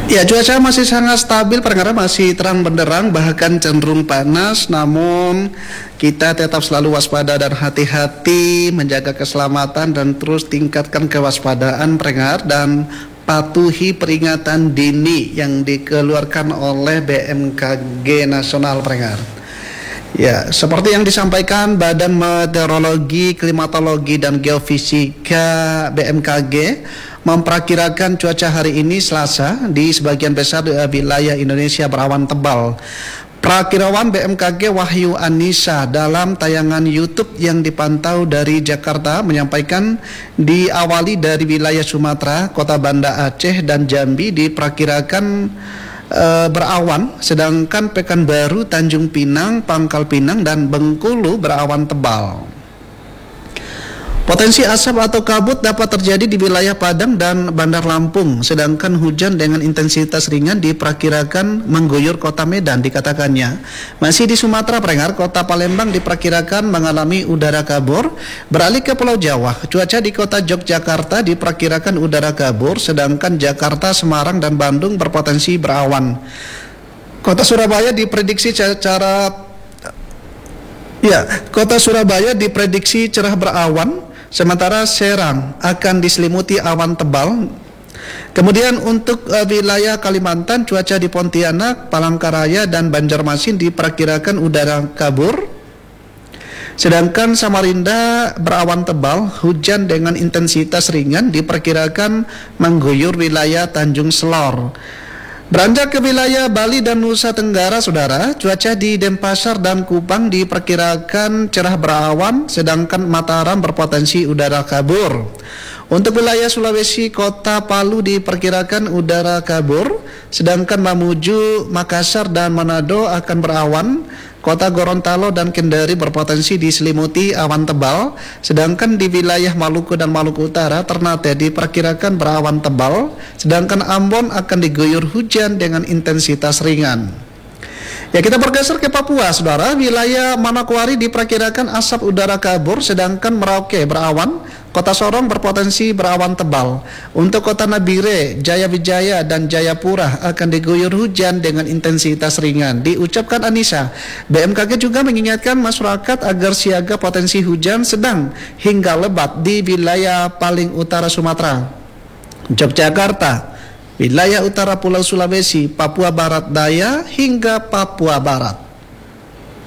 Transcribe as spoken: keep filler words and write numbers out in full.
Ya, cuaca masih sangat stabil, pendengar, masih terang benderang, bahkan cenderung panas. Namun kita tetap selalu waspada dan hati-hati, menjaga keselamatan dan terus tingkatkan kewaspadaan, pendengar, dan patuhi peringatan dini yang dikeluarkan oleh B M K G Nasional, pendengar. Ya, seperti yang disampaikan Badan Meteorologi, Klimatologi dan Geofisika B M K G memperkirakan cuaca hari ini Selasa di sebagian besar wilayah Indonesia berawan tebal. Prakirawan B M K G Wahyu Anissa dalam tayangan YouTube yang dipantau dari Jakarta menyampaikan diawali dari wilayah Sumatera, Kota Banda Aceh dan Jambi diperkirakan e, berawan, sedangkan Pekanbaru, Tanjung Pinang, Pangkal Pinang dan Bengkulu berawan tebal. Potensi asap atau kabut dapat terjadi di wilayah Padang dan Bandar Lampung, sedangkan hujan dengan intensitas ringan diperkirakan mengguyur kota Medan, dikatakannya. Masih di Sumatera, pendengar, kota Palembang diperkirakan mengalami udara kabur. Beralih ke Pulau Jawa, cuaca di kota Yogyakarta diperkirakan udara kabur, sedangkan Jakarta, Semarang dan Bandung berpotensi berawan. Kota Surabaya diprediksi secara ya, kota Surabaya diprediksi cerah berawan. Sementara Serang akan diselimuti awan tebal. Kemudian untuk uh, wilayah Kalimantan, cuaca di Pontianak, Palangkaraya dan Banjarmasin diperkirakan udara kabur. Sedangkan Samarinda berawan tebal, hujan dengan intensitas ringan diperkirakan mengguyur wilayah Tanjung Selor. Beranjak ke wilayah Bali dan Nusa Tenggara, saudara, cuaca di Denpasar dan Kupang diperkirakan cerah berawan, sedangkan Mataram berpotensi udara kabur. Untuk wilayah Sulawesi, kota Palu diperkirakan udara kabur, sedangkan Mamuju, Makassar dan Manado akan berawan. Kota Gorontalo dan Kendari berpotensi diselimuti awan tebal, sedangkan di wilayah Maluku dan Maluku Utara, Ternate diperkirakan berawan tebal, sedangkan Ambon akan diguyur hujan dengan intensitas ringan. Ya, kita bergeser ke Papua, saudara. Wilayah Manokwari diperkirakan asap udara kabur, sedangkan Merauke berawan. Kota Sorong berpotensi berawan tebal. Untuk kota Nabire, Jayawijaya dan Jayapura akan diguyur hujan dengan intensitas ringan, diucapkan Anissa. B M K G juga mengingatkan masyarakat agar siaga potensi hujan sedang hingga lebat di wilayah paling utara Sumatera, Yogyakarta, wilayah utara Pulau Sulawesi, Papua Barat Daya hingga Papua Barat.